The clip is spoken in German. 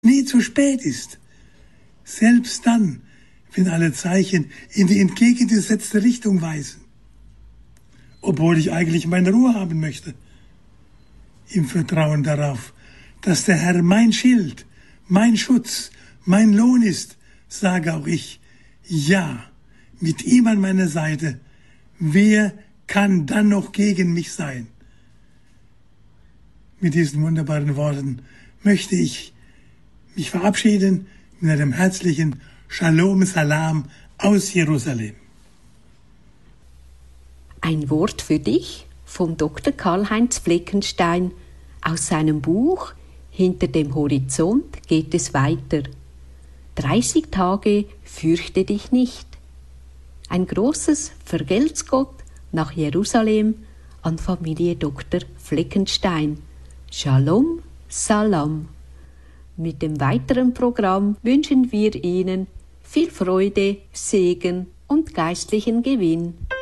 nie zu spät ist. Selbst dann, wenn alle Zeichen in die entgegengesetzte Richtung weisen. Obwohl ich eigentlich meine Ruhe haben möchte. Im Vertrauen darauf, dass der Herr mein Schild, mein Schutz, mein Lohn ist, sage auch ich, ja, mit ihm an meiner Seite, wer kann dann noch gegen mich sein? Mit diesen wunderbaren Worten möchte ich mich verabschieden mit einem herzlichen Shalom Salam aus Jerusalem. Ein Wort für dich von Dr. Karl-Heinz Fleckenstein aus seinem Buch Hinter dem Horizont geht es weiter. 30 Tage fürchte dich nicht. Ein großes Vergelt's-Gott nach Jerusalem an Familie Dr. Fleckenstein. Shalom, Salam. Mit dem weiteren Programm wünschen wir Ihnen viel Freude, Segen und geistlichen Gewinn.